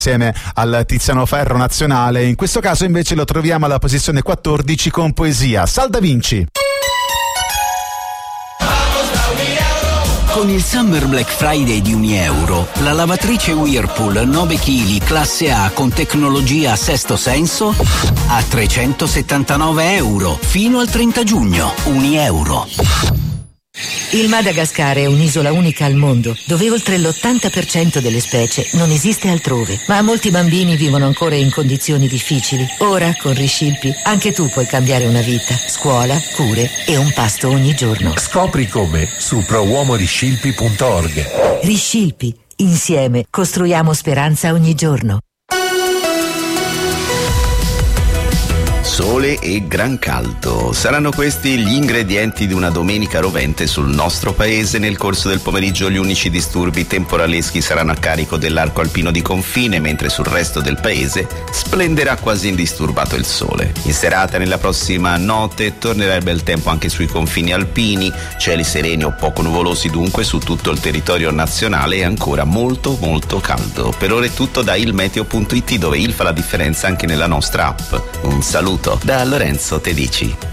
insieme al Tiziano Ferro nazionale. In questo caso invece lo troviamo alla posizione 14 con Poesia. Sal Da Vinci. Con il Summer Black Friday di €1, la lavatrice Whirlpool 9 kg classe A con tecnologia Sesto Senso a €379 fino al 30 giugno. €1. Il Madagascar è un'isola unica al mondo, dove oltre l'80% delle specie non esiste altrove. Ma molti bambini vivono ancora in condizioni difficili. Ora, con Riscilpi, anche tu puoi cambiare una vita. Scuola, cure e un pasto ogni giorno. Scopri come su prouomoriscilpi.org. Riscilpi, insieme costruiamo speranza ogni giorno. Sole e gran caldo. Saranno questi gli ingredienti di una domenica rovente sul nostro paese. Nel corso del pomeriggio gli unici disturbi temporaleschi saranno a carico dell'arco alpino di confine, mentre sul resto del paese splenderà quasi indisturbato il sole. In serata, nella prossima notte, tornerà il bel tempo anche sui confini alpini, cieli sereni o poco nuvolosi dunque su tutto il territorio nazionale e ancora molto molto caldo. Per ora è tutto da ilmeteo.it, dove il fa la differenza anche nella nostra app. Un saluto da Lorenzo Tedici.